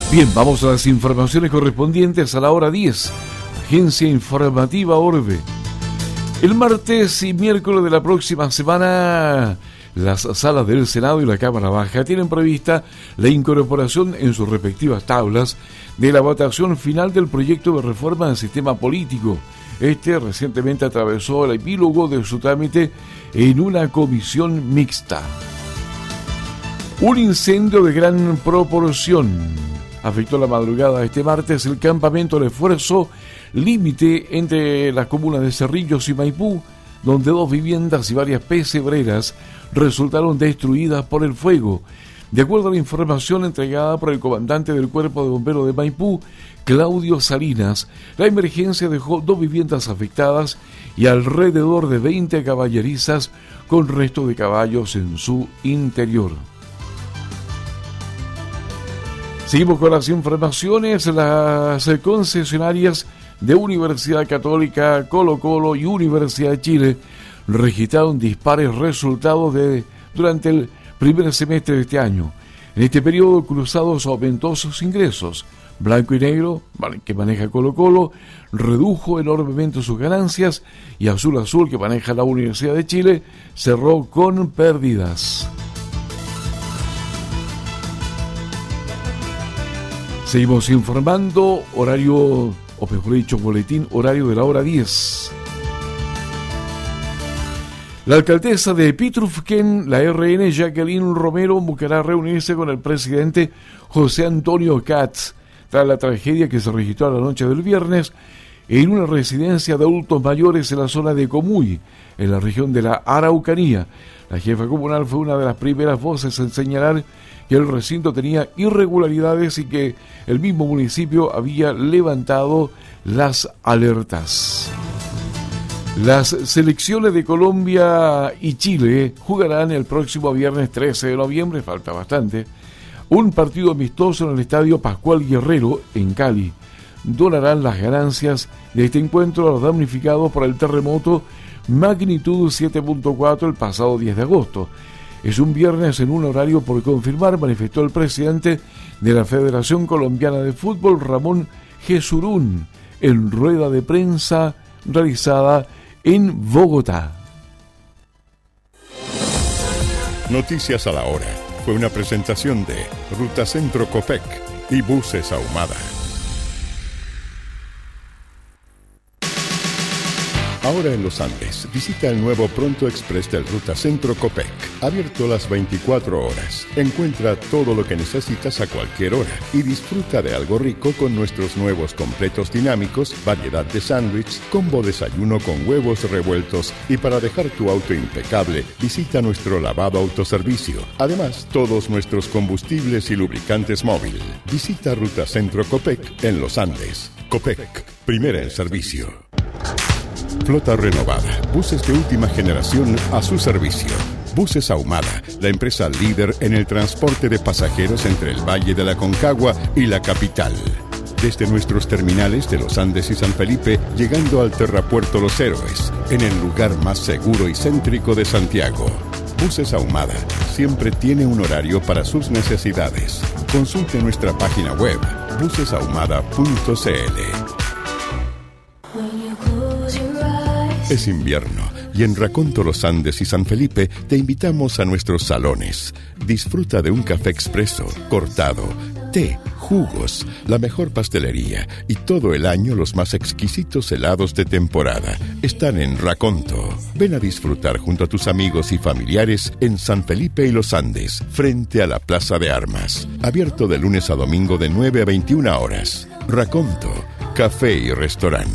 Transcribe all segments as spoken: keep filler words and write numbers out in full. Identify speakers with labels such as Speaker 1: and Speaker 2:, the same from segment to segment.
Speaker 1: Bien, vamos a las informaciones correspondientes a la hora diez. Agencia Informativa Orbe. El martes y miércoles de la próxima semana, las salas del Senado y la Cámara Baja tienen prevista la incorporación en sus respectivas tablas de la votación final del proyecto de reforma del sistema político. Este recientemente atravesó el epílogo de su trámite en una comisión mixta. Un incendio de gran proporción afectó la madrugada de este martes el campamento de esfuerzo límite entre las comunas de Cerrillos y Maipú, donde dos viviendas y varias pesebreras resultaron destruidas por el fuego. De acuerdo a la información entregada por el comandante del Cuerpo de Bomberos de Maipú, Claudio Salinas, la emergencia dejó dos viviendas afectadas y alrededor de veinte caballerizas con restos de caballos en su interior. Seguimos con las informaciones. Las concesionarias de Universidad Católica, Colo Colo y Universidad de Chile registraron dispares resultados de, durante el primer semestre de este año. En este periodo, Cruzados aumentó sus ingresos. Blanco y Negro, que maneja Colo Colo, redujo enormemente sus ganancias, y Azul Azul, que maneja la Universidad de Chile, cerró con pérdidas. Seguimos informando, horario, o mejor dicho, boletín horario de la hora diez. La alcaldesa de Pitrufquén, la R N, Jacqueline Romero, buscará reunirse con el presidente José Antonio Katz tras la tragedia que se registró la noche del viernes en una residencia de adultos mayores en la zona de Comuy, en la región de la Araucanía. La jefa comunal fue una de las primeras voces en señalar que el recinto tenía irregularidades y que el mismo municipio había levantado las alertas. Las selecciones de Colombia y Chile jugarán el próximo viernes trece de noviembre, falta bastante, un partido amistoso en el Estadio Pascual Guerrero en Cali. Donarán las ganancias de este encuentro a los damnificados por el terremoto magnitud siete punto cuatro el pasado diez de agosto. Es un viernes en un horario por confirmar, manifestó el presidente de la Federación Colombiana de Fútbol, Ramón Jesurún, en rueda de prensa realizada en Bogotá.
Speaker 2: Noticias a la hora. Fue una presentación de Ruta Centro Copec y Buses Ahumada. Ahora en los Andes, visita el nuevo Pronto Express del Ruta Centro Copec, abierto las veinticuatro horas. Encuentra todo lo que necesitas a cualquier hora y disfruta de algo rico con nuestros nuevos completos dinámicos, variedad de sándwich, combo desayuno con huevos revueltos, y para dejar tu auto impecable, visita nuestro lavado autoservicio. Además, todos nuestros combustibles y lubricantes móvil. Visita Ruta Centro Copec en los Andes. Copec, primera en servicio. Flota renovada, buses de última generación a su servicio. Buses Ahumada, la empresa líder en el transporte de pasajeros entre el Valle de la Concagua y la capital. Desde nuestros terminales de Los Andes y San Felipe, llegando al Terrapuerto Los Héroes, en el lugar más seguro y céntrico de Santiago. Buses Ahumada siempre tiene un horario para sus necesidades. Consulte nuestra página web, buses ahumada punto c l. Es invierno y en Raconto Los Andes y San Felipe te invitamos a nuestros salones. Disfruta de un café expreso, cortado, té, jugos, la mejor pastelería y todo el año los más exquisitos helados de temporada. Están en Raconto. Ven a disfrutar junto a tus amigos y familiares en San Felipe y Los Andes, frente a la Plaza de Armas. Abierto de lunes a domingo de nueve a veintiuna horas. Raconto, café y restaurante.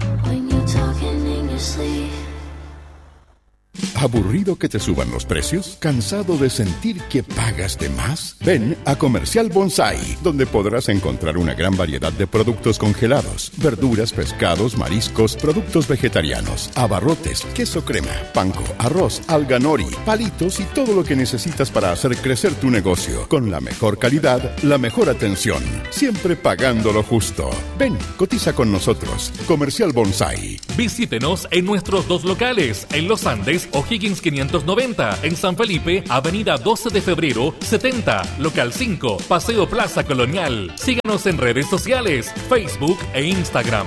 Speaker 2: ¿Aburrido que te suban los precios? ¿Cansado de sentir que pagas de más? Ven a Comercial Bonsai, donde podrás encontrar una gran variedad de productos congelados, verduras, pescados, mariscos, productos vegetarianos, abarrotes, queso crema, panko, arroz, alga nori, palitos y todo lo que necesitas para hacer crecer tu negocio. Con la mejor calidad, la mejor atención, siempre pagando lo justo. Ven, cotiza con nosotros. Comercial Bonsai.
Speaker 3: Visítenos en nuestros dos locales, en Los Andes, O'Higgins O'Higgins quinientos noventa. En San Felipe, avenida doce de febrero, setenta, local cinco, Paseo Plaza Colonial. Síganos en redes sociales, Facebook e Instagram.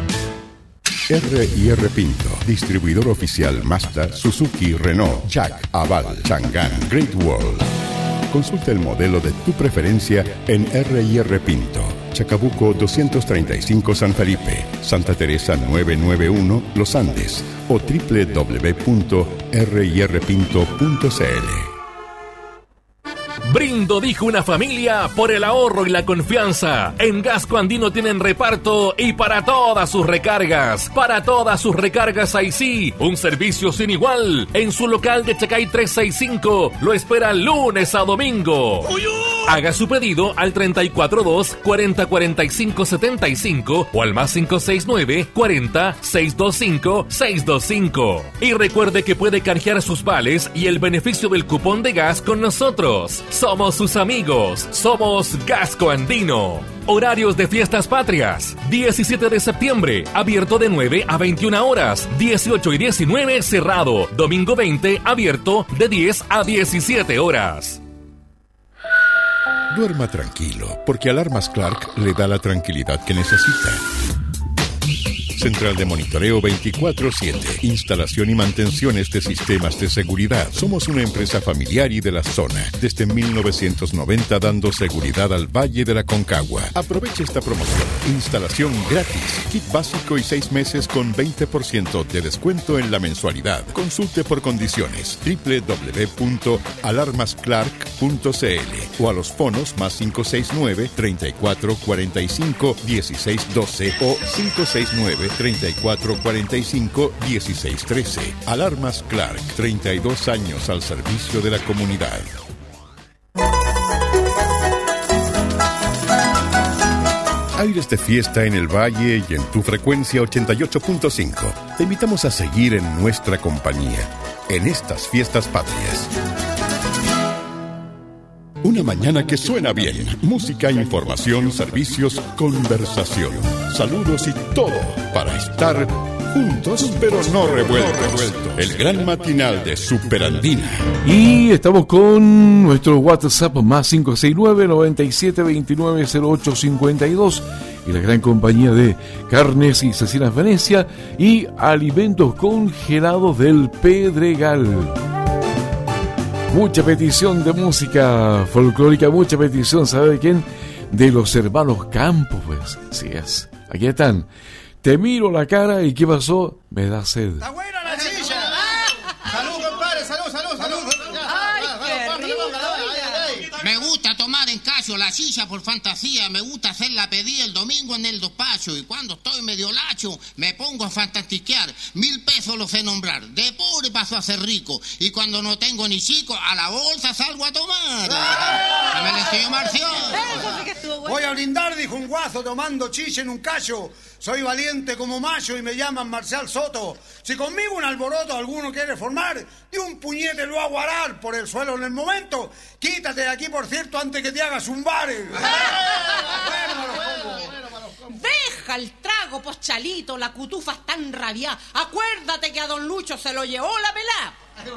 Speaker 2: R y R Pinto, distribuidor oficial Mazda, Suzuki, Renault, Jack, Aval, Chang'an, Great Wall. Consulta el modelo de tu preferencia en R y R Pinto, Chacabuco doscientos treinta y cinco San Felipe, Santa Teresa novecientos noventa y uno Los Andes o doble u doble u doble u punto r y r pinto punto c l.
Speaker 3: Brindo, dijo una familia, por el ahorro y la confianza. En Gasco Andino tienen reparto y para todas sus recargas. Para todas sus recargas, ahí sí, un servicio sin igual. En su local de Chacay trescientos sesenta y cinco lo espera lunes a domingo. Haga su pedido al treinta y cuatro dos, cuarenta cuarenta y cinco setenta y cinco o al más cinco seis nueve, cuarenta, seiscientos veinticinco, seiscientos veinticinco. Y recuerde que puede canjear sus vales y el beneficio del cupón de gas con nosotros. Somos sus amigos, somos Gasco Andino. Horarios de fiestas patrias: diecisiete de septiembre, abierto de nueve a veintiuna horas, dieciocho y diecinueve cerrado, domingo veinte, abierto de diez a diecisiete horas.
Speaker 2: Duerma tranquilo, porque Alarmas Clark le da la tranquilidad que necesita. Central de monitoreo veinticuatro siete. Instalación y mantenciones de sistemas de seguridad. Somos una empresa familiar y de la zona. Desde mil novecientos noventa dando seguridad al Valle de la Concagua. Aproveche esta promoción. Instalación gratis. Kit básico y seis meses con veinte por ciento de descuento en la mensualidad. Consulte por condiciones. doble u doble u doble u punto alarmas clark punto c l o a los fonos más cinco seis nueve, treinta y cuatro cuarenta y cinco, dieciséis doce o cinco seis nueve, treinta y cuatro cuarenta y cinco, dieciséis trece. Alarmas Clark, treinta y dos años al servicio de la comunidad. Aires de fiesta en el Valle y en tu frecuencia ochenta y ocho punto cinco. Te invitamos a seguir en nuestra compañía en estas fiestas patrias. Una mañana que suena bien. Música, información, servicios, conversación, saludos y todo para estar juntos pero no revueltos. El gran matinal de Superandina.
Speaker 1: Y estamos con nuestro WhatsApp más cinco seis nueve, noventa y siete, veintinueve, cero ocho cincuenta y dos y la gran compañía de Carnes y Cecinas Venecia y Alimentos Congelados del Pedregal. Mucha petición de música folclórica, mucha petición, ¿sabe de quién? De los hermanos Campos, pues. Sí es. Aquí están. Te miro la cara y ¿qué pasó? Me da sed.
Speaker 4: ¡Está buena la silla! ¡Salud, compadre! ¡Salud, salud, salud!
Speaker 5: ¡Ay, qué rico!
Speaker 6: Me gusta tomar en caso la silla por fantasía. Me gusta hacer la pedida el domingo en el despacho. Y cuando estoy medio lacho, me pongo a fantastiquear. Mil pesos los sé nombrar. De pobre paso a ser rico. Y cuando no tengo ni chico, a la bolsa salgo a tomar. ¿Me le estoy Marcio?
Speaker 4: Voy a brindar, dijo un guaso tomando chicha en un cacho. Soy valiente como macho y me llaman Marcial Soto. Si conmigo un alboroto alguno quiere formar, de un puñete lo hago arar por el suelo en el momento. Quítate de aquí, por cierto, antes que te hagas un bar.
Speaker 5: Deja el trago, pochalito, la cutufa está enrabiada. Acuérdate que a don Lucho se lo llevó la pelá.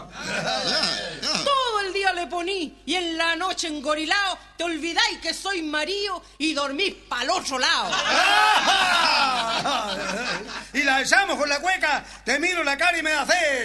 Speaker 5: Todo el día le poní y en la noche engorilao te olvidáis que soy marido y dormís pa'l otro lado.
Speaker 4: Y la echamos con la cueca, te miro la cara y me da sed.